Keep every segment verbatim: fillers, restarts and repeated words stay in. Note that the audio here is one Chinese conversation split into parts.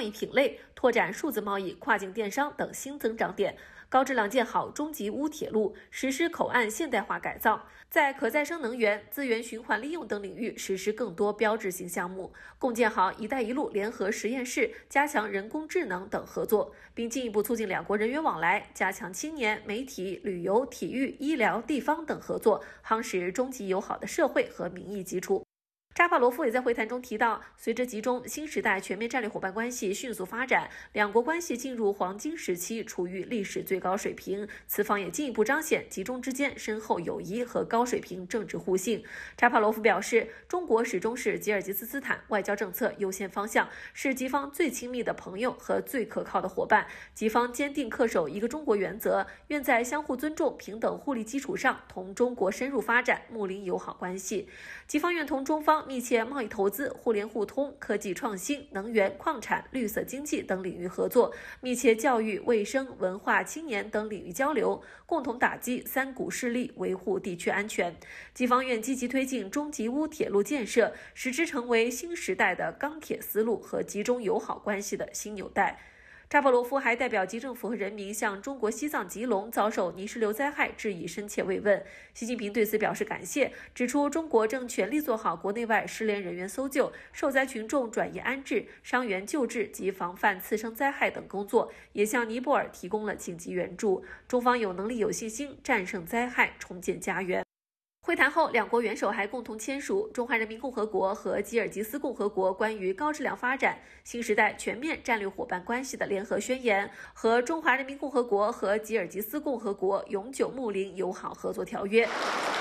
易品类，拓展数字贸易、跨境电商等新增长点。高质量建好中吉乌铁路，实施口岸现代化改造，在可再生能源、资源循环利用等领域实施更多标志性项目，共建好“一带一路”联合实验室，加强人工智能等合作，并进一步促进两国人员往来，加强青年、媒体、旅游、体育、医疗、地方等合作，夯实中吉友好的社会和民意基础。扎帕罗夫也在会谈中提到，随着集中新时代全面战略伙伴关系迅速发展，两国关系进入黄金时期，处于历史最高水平。此访也进一步彰显集中之间深厚友谊和高水平政治互信。扎帕罗夫表示，中国始终是吉尔吉斯斯坦外交政策优先方向，是吉方最亲密的朋友和最可靠的伙伴。吉方坚定恪守一个中国原则，愿在相互尊重、平等互利基础上同中国深入发展睦邻友好关系。吉方愿同中方密切贸易投资、互联互通、科技创新、能源、矿产、绿色经济等领域合作，密切教育、卫生、文化、青年等领域交流，共同打击三股势力，维护地区安全。吉方愿积极推进中吉乌铁路建设，使之成为新时代的钢铁丝路和集中友好关系的新纽带。扎波罗夫还代表吉政府和人民向中国西藏吉隆遭受泥石流灾害致以深切慰问。习近平对此表示感谢，指出中国正全力做好国内外失联人员搜救、受灾群众转移安置、伤员救治及防范次生灾害等工作，也向尼泊尔提供了紧急援助。中方有能力、有信心战胜灾害，重建家园。会谈后，两国元首还共同签署《中华人民共和国和吉尔吉斯共和国关于高质量发展新时代全面战略伙伴关系的联合宣言》和《中华人民共和国和吉尔吉斯共和国永久睦邻友好合作条约》，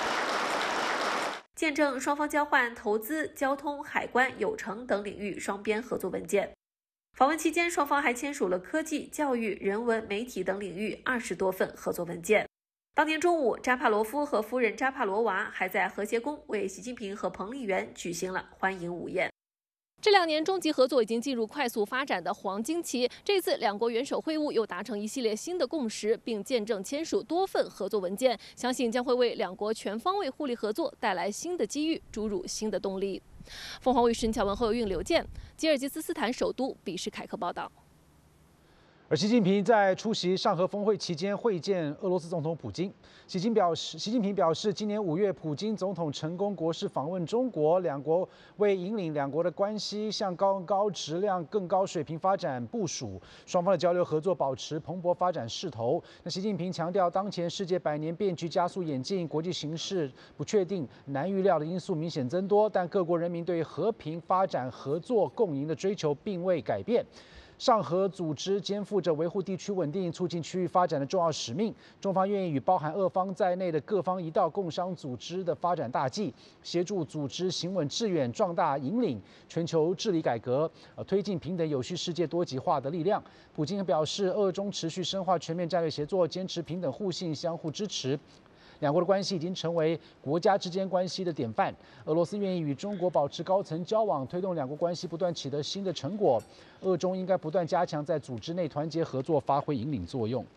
见证双方交换投资、交通、海关、有成等领域双边合作文件。访问期间，双方还签署了科技、教育、人文、媒体等领域二十多份合作文件。当天中午，扎帕罗夫和夫人扎帕罗娃还在和谐宫为习近平和彭丽媛举行了欢迎午宴。 这两年，中吉合作已经进入快速发展的黄金期。这次两国元首会晤又达成一系列新的共识，并见证签署多份合作文件，相信将会为两国全方位互利合作带来新的机遇，注入新的动力。凤凰卫视乔文后运刘健，吉尔吉斯斯坦首都比什凯克报道。 而习近平在出席上合峰会期间会见俄罗斯总统普京。习近表示，习近平表示，今年五月，普京总统成功国事访问中国，两国为引领两国的关系向高高质量、更高水平发展部署，双方的交流合作保持蓬勃发展势头。那习近平强调，当前世界百年变局加速演进，国际形势不确定、难预料的因素明显增多，但各国人民对和平、发展、合作、共赢的追求并未改变。上合组织肩负着维护地区稳定、促进区域发展的重要使命。中方愿意与包含俄方在内的各方一道共商组织的发展大计，协助组织行稳致远、壮大引领全球治理改革，呃，推进平等有序世界多极化的力量。普京表示，俄中持续深化全面战略协作，坚持平等互信、相互支持。两国的关系已经成为国家之间关系的典范。俄罗斯愿意与中国保持高层交往，推动两国关系不断取得新的成果。俄中应该不断加强在组织内团结合作，发挥引领作用。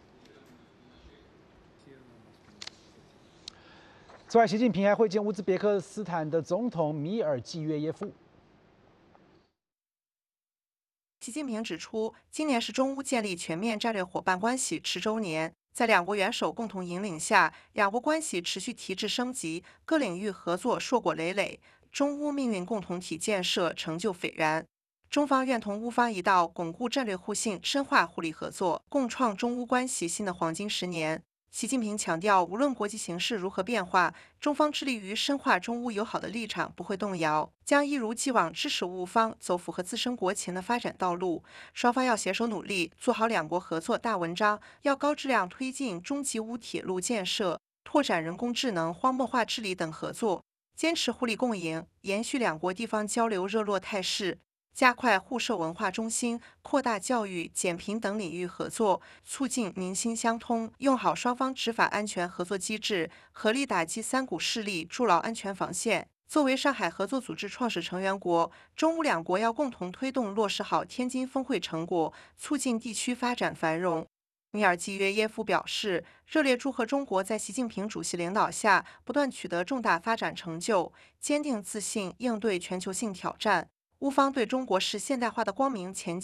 此外，习近平还会见乌兹别克斯坦的总统米尔济约耶夫。 习近平指出，今年是中乌建立全面战略伙伴关系十周年。在两国元首共同引领下，两国关系持续提质升级，各领域合作硕果累累，中乌命运共同体建设成就斐然。中方愿同乌方一道，巩固战略互信，深化互利合作，共创中乌关系新的黄金十年。习近平强调，无论国际形势如何变化，中方致力于深化中乌友好的立场不会动摇，将一如既往支持乌方走符合自身国情的发展道路。双方要携手努力，做好两国合作大文章，要高质量推进中吉乌铁路建设，拓展人工智能、荒漠化治理等合作，坚持互利共赢，延续两国地方交流热络态势。加快互授文化中心，扩大教育、减贫等领域合作，促进民心相通，用好双方执法安全合作机制，合力打击三股势力，筑牢安全防线。作为上海合作组织创始成员国，中乌两国要共同推动落实好天津峰会成果，促进地区发展繁荣。米尔济约耶夫表示，热烈祝贺中国在习近平主席领导下不断取得重大发展成就，坚定自信应对全球性挑战。乌方对中国式现代化的光明前景